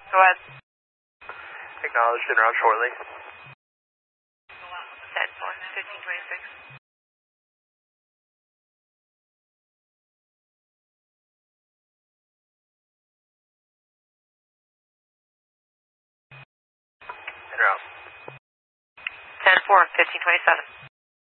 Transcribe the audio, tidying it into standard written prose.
Go ahead. Acknowledged and route shortly. 10-4, 1526. En route. 10-4, 1527.